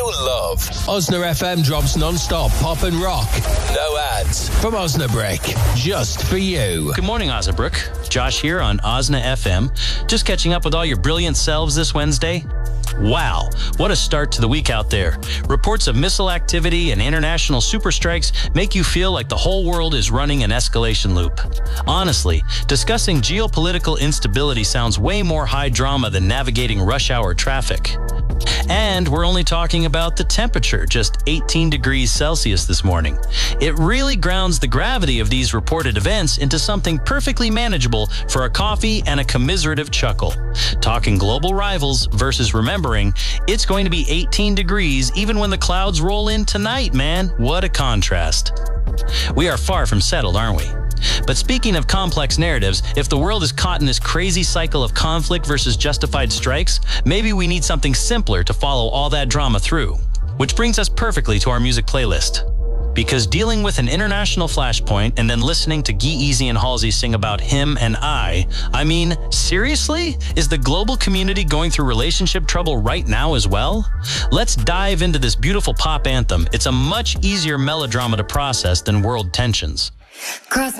you love. Osna FM drops non-stop pop and rock. No ads. From Osnabrück. Just for you. Good morning, Osnabrück. Josh here on Osna FM. Just catching up with all your brilliant selves this Wednesday. Wow, what a start to the week out there. Reports of missile activity and international super strikes make you feel like the whole world is running an escalation loop. Honestly, discussing geopolitical instability sounds way more high drama than navigating rush hour traffic. And we're only talking about the temperature, just 18 degrees Celsius this morning. It really grounds the gravity of these reported events into something perfectly manageable for a coffee and a commiserative chuckle. Talking global rivals versus remembering, it's going to be 18 degrees even when the clouds roll in tonight, man. What a contrast. We are far from settled, aren't we? But speaking of complex narratives, if the world is caught in this crazy cycle of conflict versus justified strikes, maybe we need something simpler to follow all that drama through. Which brings us perfectly to our music playlist. Because dealing with an international flashpoint and then listening to G-Eazy and Halsey sing about him and I mean, seriously? Is the global community going through relationship trouble right now as well? Let's dive into this beautiful pop anthem. It's a much easier melodrama to process than world tensions. Cross